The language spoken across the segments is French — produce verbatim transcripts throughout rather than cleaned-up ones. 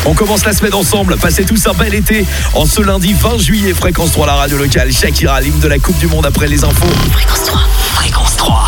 On commence la semaine ensemble, passez tous un bel été. En ce lundi vingt juillet, Fréquence trois, la radio locale. Shakira, l'hymne de la Coupe du Monde après les infos. Fréquence trois, Fréquence trois.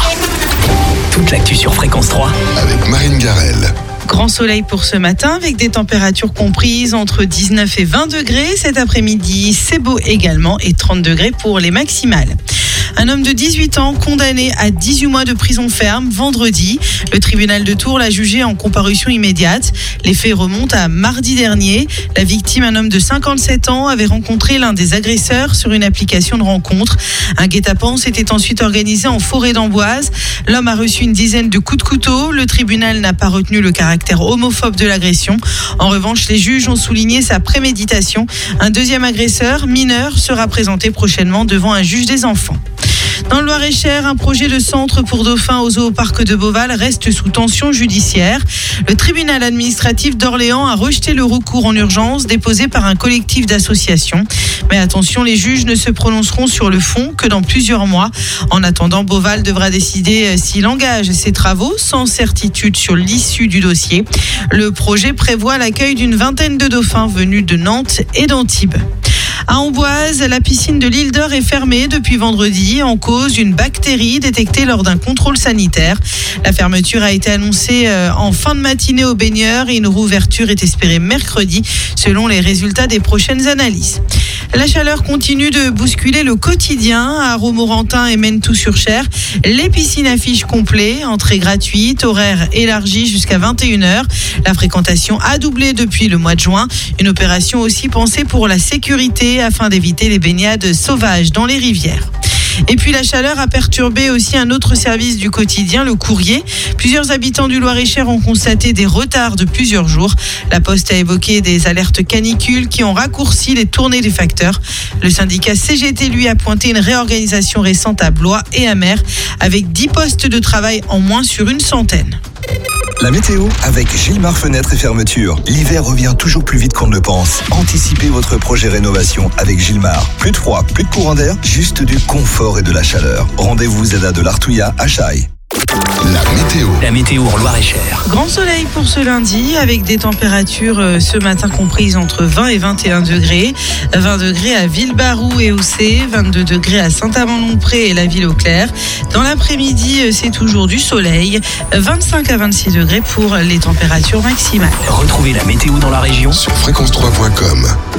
Toute l'actu sur Fréquence trois. Avec Marine Garrel. Grand soleil pour ce matin avec des températures comprises entre dix-neuf et vingt degrés. Cet après-midi, c'est beau également et trente degrés pour les maximales. Un homme de dix-huit ans condamné à dix-huit mois de prison ferme vendredi. Le tribunal de Tours l'a jugé en comparution immédiate. Les faits remontent à mardi dernier. La victime, un homme de cinquante-sept ans, avait rencontré l'un des agresseurs sur une application de rencontre. Un guet-apens s'était ensuite organisé en forêt d'Amboise. L'homme a reçu une dizaine de coups de couteau. Le tribunal n'a pas retenu le caractère homophobe de l'agression. En revanche, les juges ont souligné sa préméditation. Un deuxième agresseur, mineur, sera présenté prochainement devant un juge des enfants. Dans le Loir-et-Cher, un projet de centre pour dauphins au Zoo-Parc de Beauval reste sous tension judiciaire. Le tribunal administratif d'Orléans a rejeté le recours en urgence déposé par un collectif d'associations. Mais attention, les juges ne se prononceront sur le fond que dans plusieurs mois. En attendant, Beauval devra décider s'il engage ses travaux sans certitude sur l'issue du dossier. Le projet prévoit l'accueil d'une vingtaine de dauphins venus de Nantes et d'Antibes. À Amboise, la piscine de l'île d'Or est fermée depuis vendredi en cause d'une bactérie détectée lors d'un contrôle sanitaire. La fermeture a été annoncée en fin de matinée aux baigneurs et une rouverture est espérée mercredi selon les résultats des prochaines analyses. La chaleur continue de bousculer le quotidien à Romorantin et Menetou-sur-Cher. Les piscines affichent complet, entrée gratuite, horaire élargi jusqu'à vingt et une heures. La fréquentation a doublé depuis le mois de juin. Une opération aussi pensée pour la sécurité afin d'éviter les baignades sauvages dans les rivières. Et puis la chaleur a perturbé aussi un autre service du quotidien, le courrier. Plusieurs habitants du Loir-et-Cher ont constaté des retards de plusieurs jours. La Poste a évoqué des alertes canicules qui ont raccourci les tournées des facteurs. Le syndicat C G T, lui, a pointé une réorganisation récente à Blois et à Mer, avec dix postes de travail en moins sur une centaine. La météo avec Gilmar Fenêtres et Fermetures. L'hiver revient toujours plus vite qu'on ne le pense. Anticipez votre projet rénovation avec Gilmar. Plus de froid, plus de courant d'air, juste du confort et de la chaleur. Rendez-vous Zeda de l'Artouilla à Chaille. La météo. La météo en Loir-et-Cher. Grand soleil pour ce lundi avec des températures euh, ce matin comprises entre vingt et vingt et un degrés. vingt degrés à Villebarou et Houssay, vingt-deux degrés à Saint-Amand-Lompré et la ville au clair. Dans l'après-midi, euh, c'est toujours du soleil. vingt-cinq à vingt-six degrés pour les températures maximales. Retrouvez la météo dans la région Sur fréquence trois point com.